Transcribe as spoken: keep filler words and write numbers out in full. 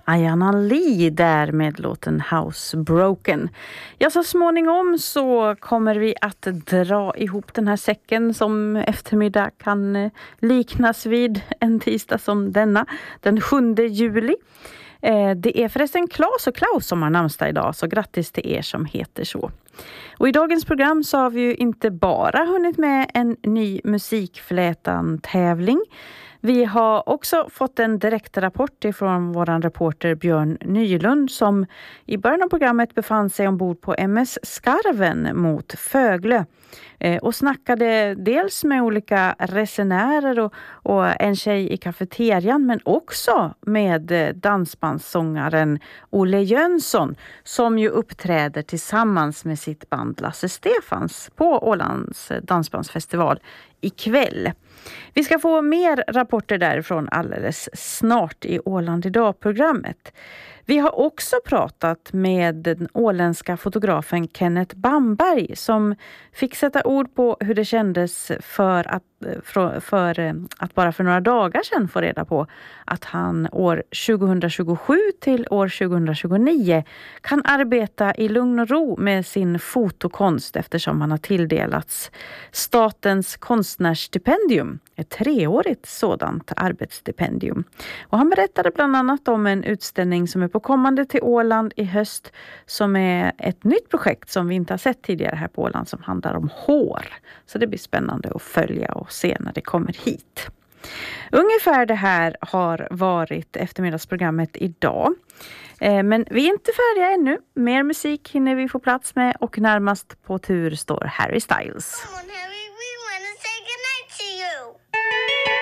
Ayana Lee där med låten Housebroken. Ja, så småningom så kommer vi att dra ihop den här säcken som eftermiddag kan liknas vid en tisdag som denna, den sjunde juli. Det är förresten Claes och Klaus som har namnsdag idag, så grattis till er som heter så. Och i dagens program så har vi ju inte bara hunnit med en ny musikflätan-tävling. Vi har också fått en direktrapport ifrån våran reporter Björn Nylund som i början av programmet befann sig ombord på M S Skarven mot Föglö och snackade dels med olika resenärer och, och en tjej i kafeterian, men också med dansbandssångaren Olle Jönsson som ju uppträder tillsammans med sitt band Lasse Stefans på Ålands dansbandsfestival ikväll. Vi ska få mer rapporter därifrån alldeles snart i Åland idag-programmet. Vi har också pratat med den åländska fotografen Kenneth Bamberg som fick sätta ord på hur det kändes för att, för, för att bara för några dagar sedan få reda på att han år tjugohundratjugosju till år tjugohundratjugonio kan arbeta i lugn och ro med sin fotokonst eftersom han har tilldelats statens konstnärsstipendium, ett treårigt sådant arbetsstipendium. Och han berättade bland annat om en utställning som är på kommande till Åland i höst som är ett nytt projekt som vi inte har sett tidigare här på Åland som handlar om hår. Så det blir spännande att följa och se när det kommer hit. Ungefär det här har varit eftermiddagsprogrammet idag. Men vi är inte färdiga ännu. Mer musik hinner vi få plats med och närmast på tur står Harry Styles.